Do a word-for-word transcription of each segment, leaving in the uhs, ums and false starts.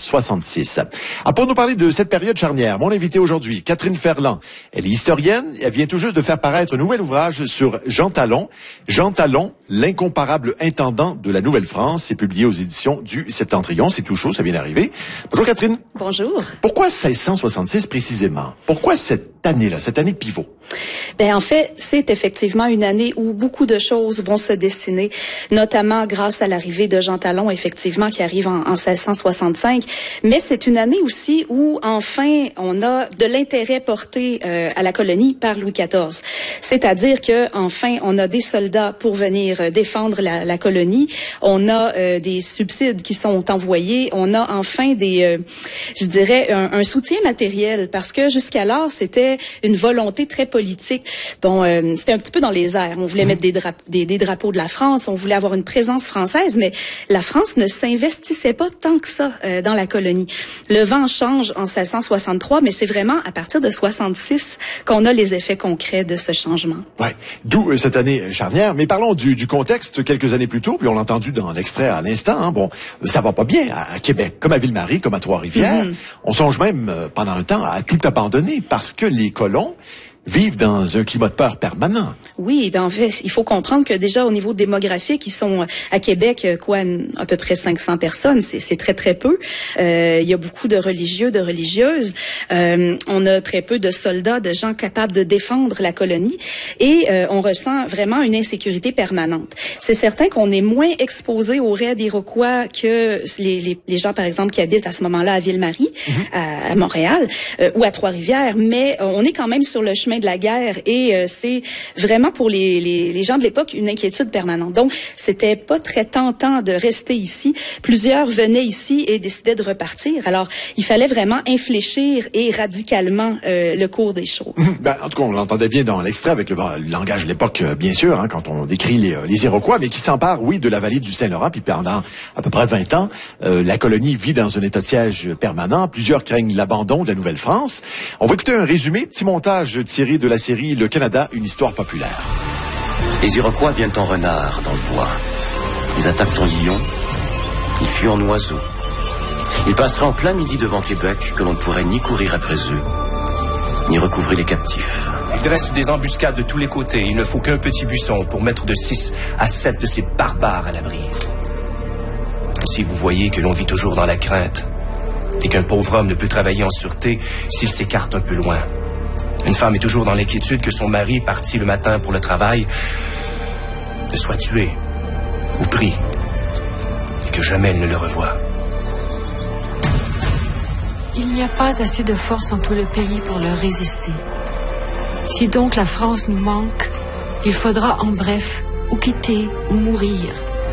soixante-six. Ah, pour nous parler de cette période charnière, mon invité aujourd'hui, Catherine Ferland. Elle est historienne et elle vient tout juste de faire paraître un nouvel ouvrage sur Jean Talon. Jean Talon, l'incomparable intendant de la Nouvelle-France. C'est publié aux éditions du Septentrion. C'est tout chaud, ça vient d'arriver. Bonjour Catherine. Bonjour. Pourquoi seize cent soixante-six précisément? Pourquoi cette année-là, cette année pivot? Ben en fait, c'est effectivement une année où beaucoup de choses vont se dessiner, notamment grâce à l'arrivée de Jean Talon, effectivement, qui arrive en, en seize cent soixante-cinq. Mais c'est une année aussi où, enfin, on a de l'intérêt porté euh, à la colonie par Louis quatorze. C'est-à-dire que, enfin, on a des soldats pour venir défendre la, la colonie. On a euh, des subsides qui sont envoyés. On a enfin des, euh, je dirais, un, un soutien matériel, parce que jusqu'alors, c'était une volonté très politique. Bon, euh, c'était un petit peu dans les airs. On voulait mmh. mettre des, drap des, des drapeaux de la France, on voulait avoir une présence française, mais la France ne s'investissait pas tant que ça euh, dans la colonie. Le vent change en seize cent soixante-trois, mais c'est vraiment à partir de soixante-six qu'on a les effets concrets de ce changement. Ouais, d'où euh, cette année charnière. Mais parlons du, du contexte quelques années plus tôt, puis on l'a entendu dans l'extrait à l'instant. Hein, bon, ça va pas bien à, à Québec, comme à Ville-Marie, comme à Trois-Rivières. Mmh. On songe même euh, pendant un temps à tout abandonner parce que les colons vivent dans un climat de peur permanent. Oui, ben en fait, il faut comprendre que déjà au niveau démographique, ils sont à Québec, quoi, à peu près cinq cents personnes, c'est très très peu. Euh, il y a beaucoup de religieux, de religieuses. Euh, on a très peu de soldats, de gens capables de défendre la colonie, et euh, on ressent vraiment une insécurité permanente. C'est certain qu'on est moins exposé aux raids iroquois que les, les, les gens, par exemple, qui habitent à ce moment-là à Ville-Marie, mm-hmm. à, à Montréal euh, ou à Trois-Rivières, mais euh, on est quand même sur le chemin de la guerre, et euh, c'est vraiment pour les, les, les gens de l'époque une inquiétude permanente. Donc, c'était pas très tentant de rester ici. Plusieurs venaient ici et décidaient de repartir. Alors, il fallait vraiment infléchir et radicalement euh, le cours des choses. Ben, en tout cas, on l'entendait bien dans l'extrait avec le, le langage de l'époque, bien sûr, hein, quand on décrit les, les Iroquois, mais qui s'emparent, oui, de la vallée du Saint-Laurent, puis pendant à peu près vingt ans, euh, la colonie vit dans un état de siège permanent. Plusieurs craignent l'abandon de la Nouvelle-France. On va écouter un résumé, petit montage tiré de la série Le Canada, une histoire populaire. Les Iroquois viennent en renard dans le bois. Ils attaquent en lion. Ils fuient en oiseau. Ils passeraient en plein midi devant Québec, que l'on ne pourrait ni courir après eux, ni recouvrer les captifs. Ils dressent des embuscades de tous les côtés. Il ne faut qu'un petit buisson pour mettre de six à sept de ces barbares à l'abri. Si vous voyez que l'on vit toujours dans la crainte et qu'un pauvre homme ne peut travailler en sûreté s'il s'écarte un peu loin. Une femme est toujours dans l'inquiétude que son mari, parti le matin pour le travail, ne soit tué ou pris et que jamais elle ne le revoie. Il n'y a pas assez de force en tout le pays pour leur résister. Si donc la France nous manque, il faudra en bref ou quitter ou mourir.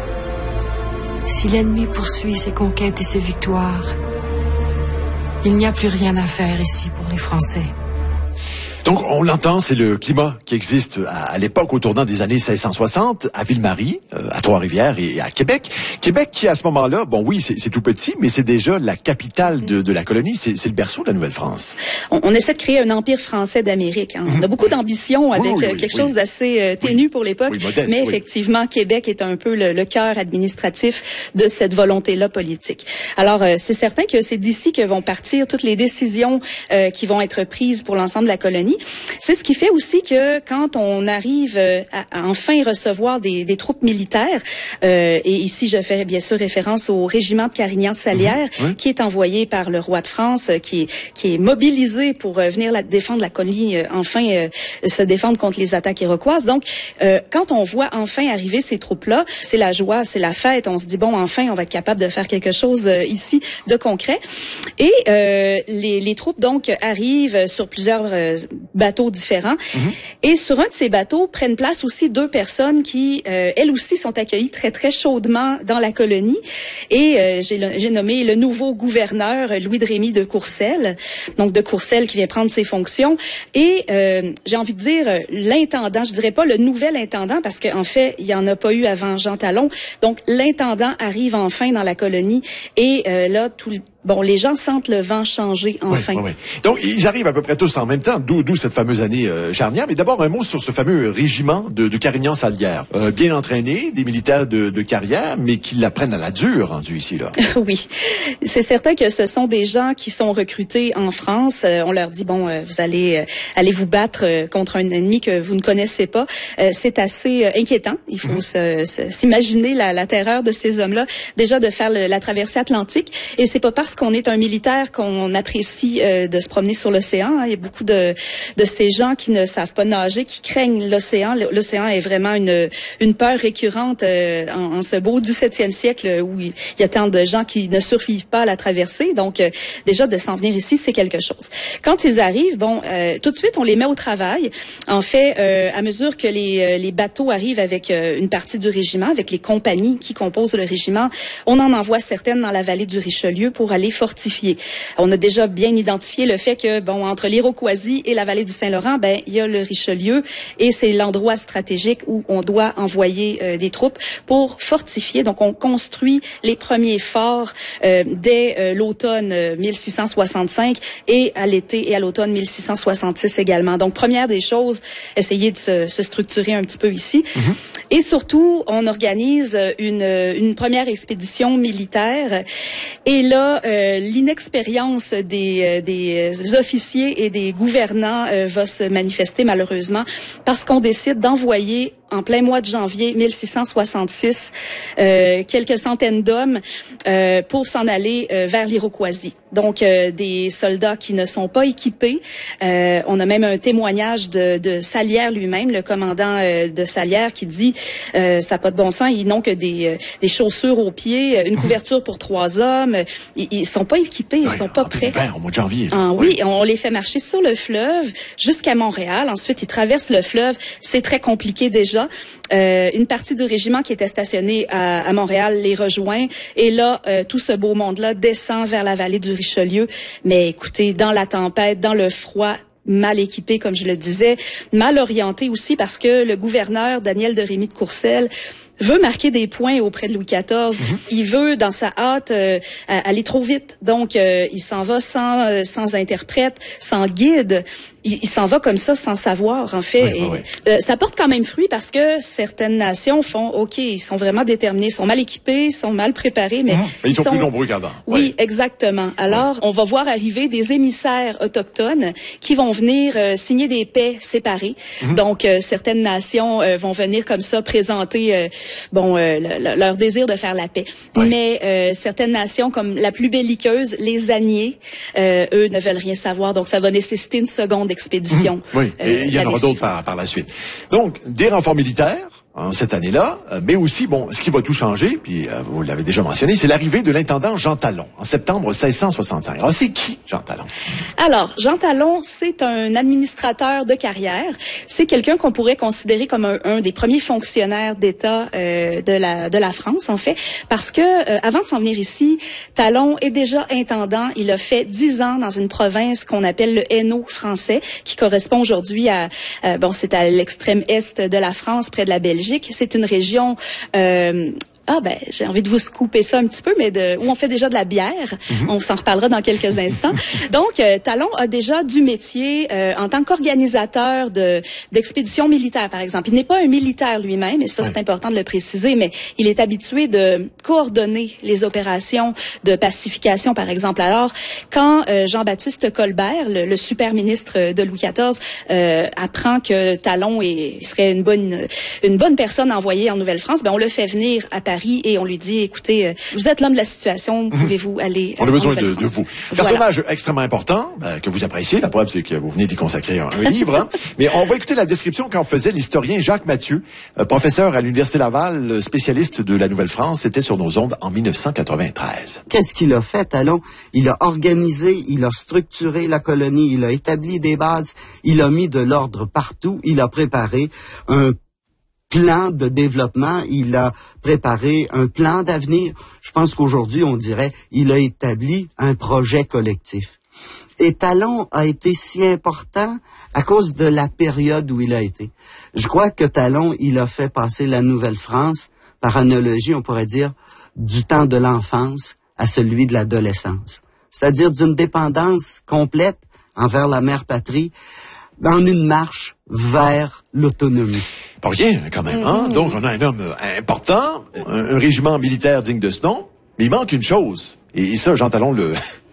Si l'ennemi poursuit ses conquêtes et ses victoires, il n'y a plus rien à faire ici pour les Français. Donc, on l'entend, c'est le climat qui existe à, à l'époque, au tournant des années seize cent soixante, à Ville-Marie, euh, à Trois-Rivières et à Québec. Québec qui, à ce moment-là, bon oui, c'est tout petit, mais c'est déjà la capitale de, de la colonie, c'est le berceau de la Nouvelle-France. On, on essaie de créer un empire français d'Amérique. Hein. On a beaucoup d'ambition avec oui, oui, oui, quelque oui. chose d'assez euh, ténu oui. pour l'époque, oui, mais oui. effectivement, Québec est un peu le, le cœur administratif de cette volonté-là politique. Alors, euh, c'est certain que c'est d'ici que vont partir toutes les décisions euh, qui vont être prises pour l'ensemble de la colonie. C'est ce qui fait aussi que quand on arrive à, à enfin recevoir des, des troupes militaires, euh, et ici je fais bien sûr référence au régiment de Carignan-Salière, mmh, oui. qui est envoyé par le roi de France, qui est, qui est mobilisé pour euh, venir la, défendre la colonie, euh, enfin euh, se défendre contre les attaques iroquoises. Donc, euh, quand on voit enfin arriver ces troupes-là, c'est la joie, c'est la fête. On se dit, bon, enfin, on va être capable de faire quelque chose euh, ici de concret. Et euh, les, les troupes, donc, arrivent sur plusieurs euh, bateaux différents. Mm-hmm. Et sur un de ces bateaux prennent place aussi deux personnes qui, euh, elles aussi, sont accueillies très, très chaudement dans la colonie. Et euh, j'ai nommé le nouveau gouverneur, Louis de Rémy de Courcelles. Donc, de Courcelles qui vient prendre ses fonctions. Et euh, j'ai envie de dire l'intendant, je dirais pas le nouvel intendant, parce qu'en fait, il y en a pas eu avant Jean Talon. Donc, l'intendant arrive enfin dans la colonie. Et euh, là, tout le bon, les gens sentent le vent changer enfin. Oui, oui, oui. Donc, ils arrivent à peu près tous en même temps, d'où, d'où cette fameuse année euh, charnière. Mais d'abord, un mot sur ce fameux régiment de, de Carignan-Salière. Euh, bien entraîné, des militaires de, de carrière, mais qui l'apprennent à la dure, rendu ici, là. Oui. C'est certain que ce sont des gens qui sont recrutés en France. Euh, on leur dit, bon, euh, vous allez, euh, allez vous battre euh, contre un ennemi que vous ne connaissez pas. Euh, c'est assez euh, inquiétant. Il faut mmh. se, se, s'imaginer la, la terreur de ces hommes-là. Déjà, de faire le, la traversée atlantique. Et c'est pas parce qu'on est un militaire qu'on apprécie euh, de se promener sur l'océan. Il y a beaucoup de, de ces gens qui ne savent pas nager, qui craignent l'océan. L'océan est vraiment une, une peur récurrente euh, en, en ce beau dix-septième siècle où il y a tant de gens qui ne survivent pas à la traversée. Donc, euh, déjà, de s'en venir ici, c'est quelque chose. Quand ils arrivent, bon, euh, tout de suite, on les met au travail. En fait, euh, à mesure que les, les bateaux arrivent avec euh, une partie du régiment, avec les compagnies qui composent le régiment, on en envoie certaines dans la vallée du Richelieu pour aller fortifier. On a déjà bien identifié le fait que, bon, entre l'Iroquoisie et la vallée du Saint-Laurent, ben, il y a le Richelieu et c'est l'endroit stratégique où on doit envoyer euh, des troupes pour fortifier. Donc, on construit les premiers forts euh, dès euh, l'automne euh, mille six cent soixante-cinq et à l'été et à l'automne mille six cent soixante-six également. Donc, première des choses, essayer de se, se structurer un petit peu ici. Mm-hmm. Et surtout, on organise une, une première expédition militaire. Et là, euh, l'inexpérience des, des officiers et des gouvernants euh, va se manifester malheureusement parce qu'on décide d'envoyer en plein mois de janvier mille six cent soixante-six, euh, quelques centaines d'hommes euh, pour s'en aller euh, vers l'Iroquoisie. Donc, euh, des soldats qui ne sont pas équipés. Euh, on a même un témoignage de, de Salière lui-même, le commandant euh, de Salière, qui dit euh, ça n'a pas de bon sens, ils n'ont que des, euh, des chaussures aux pieds, une couverture pour trois hommes. Ils, ils sont pas équipés, ils oui, sont pas prêts. Au mois de janvier. Ah, oui, on les fait marcher sur le fleuve jusqu'à Montréal. Ensuite, ils traversent le fleuve. C'est très compliqué déjà. Euh, une partie du régiment qui était stationnée à, à Montréal les rejoint et là, euh, tout ce beau monde-là descend vers la vallée du Richelieu. Mais écoutez, dans la tempête, dans le froid, mal équipé, comme je le disais, mal orienté aussi parce que le gouverneur Daniel de Rémy de Courcelles veut marquer des points auprès de Louis quatorze. Mm-hmm. Il veut, dans sa hâte, euh, aller trop vite. Donc, euh, il s'en va sans, euh, sans interprète, sans guide. Il, il s'en va comme ça, sans savoir, en fait. Oui, et, oui. Euh, ça porte quand même fruit parce que certaines nations font, OK, ils sont vraiment déterminés, ils sont mal équipés, ils sont mal préparés, mais... Mm-hmm. mais ils, ils sont, sont plus nombreux qu'avant. Oui, oui, exactement. Alors, oui. on va voir arriver des émissaires autochtones qui vont venir euh, signer des paix séparées. Mm-hmm. Donc, euh, certaines nations euh, vont venir comme ça présenter... Euh, bon, euh, le, le, leur désir de faire la paix. Oui. Mais euh, certaines nations, comme la plus belliqueuse, les Agniers, euh, eux ne veulent rien savoir. Donc, ça va nécessiter une seconde expédition. Mmh. Oui, et euh, il y en aura d'autres par, par la suite. Donc, des renforts militaires hein, cette année-là, euh, mais aussi, bon, ce qui va tout changer, puis euh, vous l'avez déjà mentionné, c'est l'arrivée de l'intendant Jean Talon en septembre seize cent soixante-cinq. Alors, c'est qui, Jean Talon? Alors, Jean Talon, c'est un administrateur de carrière. C'est quelqu'un qu'on pourrait considérer comme un, un des premiers fonctionnaires d'État euh, de la de la France, en fait, parce que euh, avant de s'en venir ici, Talon est déjà intendant. Il a fait dix ans dans une province qu'on appelle le Hainaut français, qui correspond aujourd'hui à, euh, bon, c'est à l'extrême est de la France, près de la Belgique. C'est une région... Euh, Ah ben, j'ai envie de vous scooper ça un petit peu, mais de où on fait déjà de la bière. Mm-hmm. On s'en reparlera dans quelques instants. Donc, euh, Talon a déjà du métier euh, en tant qu'organisateur de d'expéditions militaires, par exemple. Il n'est pas un militaire lui-même, et ça, ouais. c'est important de le préciser, mais il est habitué de coordonner les opérations de pacification, par exemple. Alors, quand euh, Jean-Baptiste Colbert, le, le super ministre de Louis quatorze, euh, apprend que Talon est, serait une bonne une bonne personne à envoyer en Nouvelle-France, ben on le fait venir à Paris. Et on lui dit, écoutez, euh, vous êtes l'homme de la situation, pouvez-vous aller... On a besoin de, de vous. Personnage voilà. extrêmement important, euh, que vous appréciez, la preuve c'est que vous venez d'y consacrer un, un livre, hein. Mais on va écouter la description qu'en faisait l'historien Jacques Mathieu, euh, professeur à l'Université Laval, spécialiste de la Nouvelle-France, c'était sur nos ondes en mille neuf cent quatre-vingt-treize. Qu'est-ce qu'il a fait, Talon? Il a organisé, il a structuré la colonie, il a établi des bases, il a mis de l'ordre partout, il a préparé un plan de développement, il a préparé un plan d'avenir. Je pense qu'aujourd'hui, on dirait, il a établi un projet collectif. Et Talon a été si important à cause de la période où il a été. Je crois que Talon, il a fait passer la Nouvelle-France, par analogie, on pourrait dire, du temps de l'enfance à celui de l'adolescence. c'est-à-dire d'une dépendance complète envers la mère patrie, dans une marche vers l'autonomie. Pas rien, quand même, hein? Mmh. Donc, on a un homme important, un, un régiment militaire digne de ce nom, mais il manque une chose. Et, et ça, Jean Talon le,